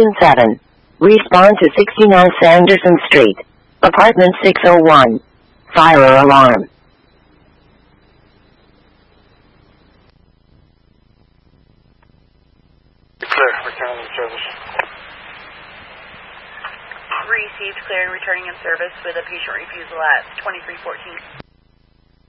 7. Respond to 69 Sanderson Street, apartment 601. Fire alarm. Clear, returning in service. Received, clear and returning in service with a patient refusal at 2314.